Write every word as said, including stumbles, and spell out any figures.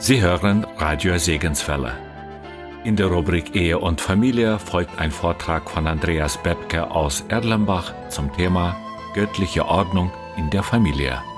Sie hören Radio Segenswelle. In der Rubrik Ehe und Familie folgt ein Vortrag von Andreas Bebke aus Erlenbach zum Thema Göttliche Ordnung in der Familie.